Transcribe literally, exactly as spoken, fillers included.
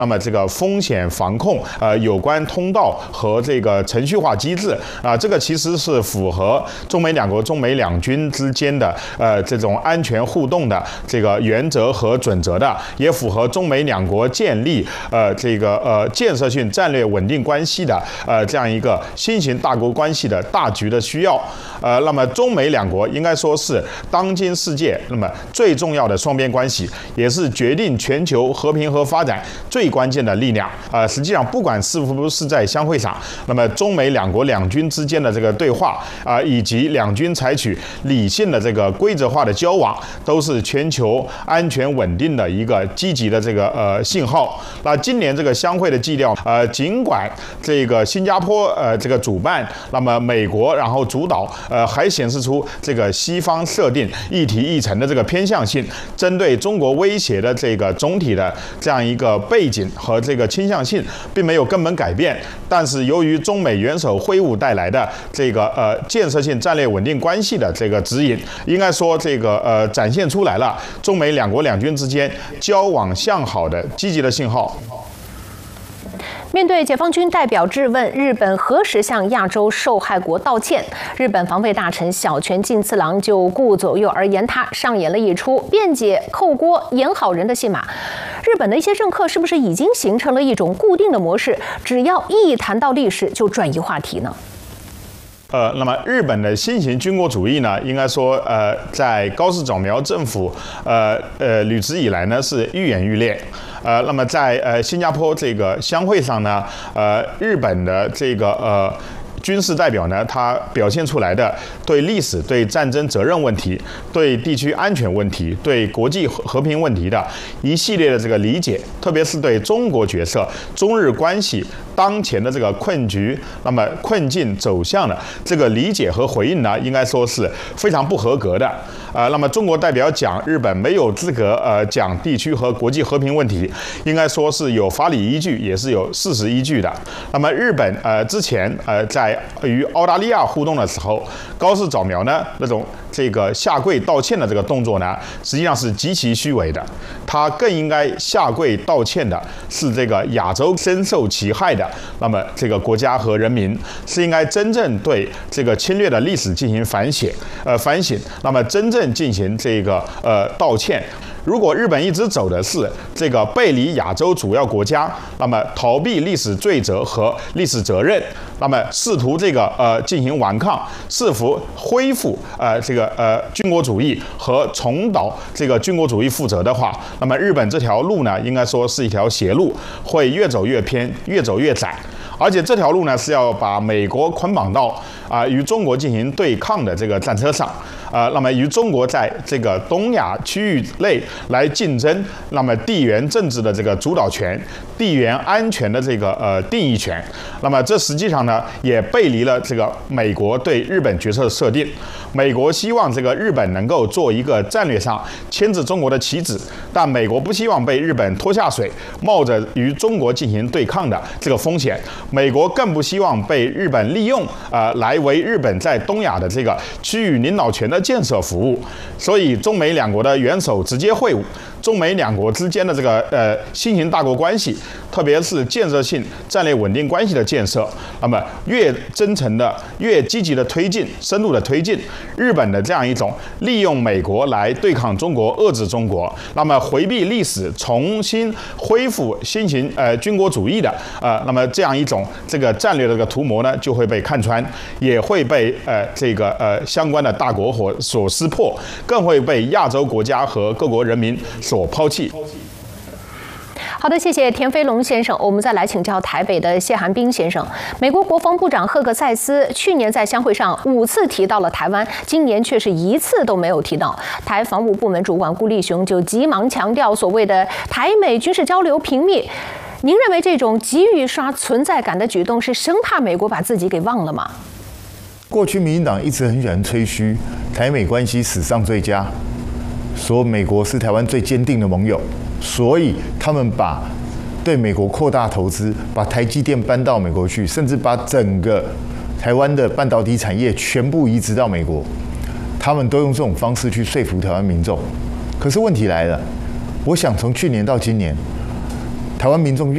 那么这个风险防控，呃，有关通道和这个程序化机制啊、呃，这个其实是符合中美两国、中美两军之间的呃这种安全互动的这个原则和准则的，也符合中美两国建立呃这个呃建设性战略稳定关系的呃这样一个新型大国关系的大局的需要。呃，那么中美两国应该说是当今世界那么最重要的双边关系，也是决定全球和平和发展最关键的力量。呃，实际上不管是不是在相会上，那么中美两国两军之间的这个对话啊、呃，以及两军采取理性的这个规则化的交往，都是全球安全稳定的一个积极的这个呃信号。那今年这个相会的基调，呃，尽管这个新加坡呃这个主办，那么美国然后主导，呃，还显示出这个西方设定一体一城的这个偏向性，针对中国威胁的这个总体的这样一个背景和这个倾向性，并没有根本改变。但是由于中美元首会晤带来的这个呃建设性战略稳定关系的这个指引，应该说这个呃展现出来了中美两国两军之间交往向好的积极的信号。 面对解放军代表质问日本何时向亚洲受害国道歉，日本防卫大臣小泉进次郎就顾左右而言他，上演了一出辩解扣锅演好人的戏码。日本的一些政客是不是已经形成了一种固定的模式，只要一谈到历史就转移话题呢？ 呃，那么日本的新型军国主义呢，应该说，呃，在高市早苗政府，呃呃履职以来呢，是愈演愈烈。呃，那么在呃新加坡这个相会上呢，呃，日本的这个呃。军事代表呢，他表现出来的对历史、对战争责任问题、对地区安全问题、对国际和平问题的一系列的这个理解，特别是对中国角色、中日关系当前的这个困局、那么困境走向的这个理解和回应呢，应该说是非常不合格的。呃，那么中国代表讲日本没有资格呃讲地区和国际和平问题，应该说是有法理依据，也是有事实依据的。那么日本呃之前呃在与澳大利亚互动的时候，高市早苗呢那种这个下跪道歉的这个动作呢，实际上是极其虚伪的。他更应该下跪道歉的是这个亚洲深受其害的那么这个国家和人民，是应该真正对这个侵略的历史进行反省，呃反省，那么真正进行这个呃道歉。如果日本一直走的是这个背离亚洲主要国家，那么逃避历史罪责和历史责任，那么试图这个呃进行顽抗，试图恢复呃这个呃军国主义和重蹈这个军国主义覆辙的话，那么日本这条路呢，应该说是一条邪路，会越走越偏，越走越窄。而且这条路呢，是要把美国捆绑到啊、呃、与中国进行对抗的这个战车上，啊、呃，那么与中国在这个东亚区域内来竞争，那么地缘政治的这个主导权、地缘安全的这个呃定义权，那么这实际上呢，也背离了这个美国对日本角色的设定。美国希望这个日本能够做一个战略上牵制中国的棋子，但美国不希望被日本拖下水，冒着与中国进行对抗的这个风险。美国更不希望被日本利用，呃，来为日本在东亚的这个区域领导权的建设服务。所以，中美两国的元首直接会晤，中美两国之间的这个呃新型大国关系，特别是建设性战略稳定关系的建设，那么越真诚的、越积极的推进、深入的推进，日本的这样一种利用美国来对抗中国、遏制中国，那么回避历史、重新恢复新型呃军国主义的呃，那么这样一种这个战略的这个图谋呢，就会被看穿，也会被呃这个呃相关的大国所所识破，更会被亚洲国家和各国人民所抛弃。 好的，谢谢田飞龙先生。我们再来请教台北的谢寒冰先生。美国国防部长赫克塞斯去年在相会上五次提到了台湾，今年却是一次都没有提到。台防务部门主管顾立雄就急忙强调所谓的台美军事交流频密。您认为这种急于刷存在感的举动是生怕美国把自己给忘了吗？ 过去民进党一直很喜欢吹嘘台美关系史上最佳，说美国是台湾最坚定的盟友，所以他们把对美国扩大投资，把台积电搬到美国去，甚至把整个台湾的半导体产业全部移植到美国，他们都用这种方式去说服台湾民众。可是问题来了，我想从去年到今年，台湾民众越